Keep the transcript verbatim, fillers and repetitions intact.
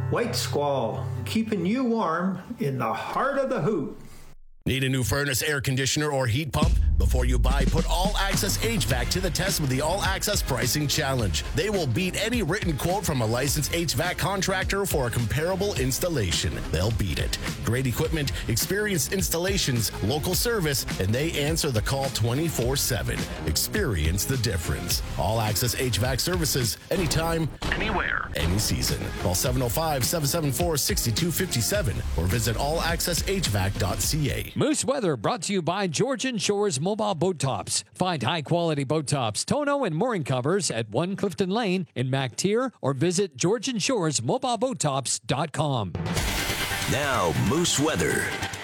White Squall, keeping you warm in the heart of the hoot. Need a new furnace, air conditioner, or heat pump? Before you buy, put All Access H V A C to the test with the All Access Pricing Challenge. They will beat any written quote from a licensed H V A C contractor for a comparable installation. They'll beat it. Great equipment, experienced installations, local service, and they answer the call twenty-four seven. Experience the difference. All Access H V A C services, anytime, anywhere, any season. Call seven oh five, seven seven four, six two five seven or visit all access h v a c dot c a. Moose Weather brought to you by Georgian Shores Mobile Boat Tops. Find high-quality boat tops, tonneau, and mooring covers at one Clifton Lane in McTier or visit georgian shores mobile boat tops dot com. Now, Moose Weather.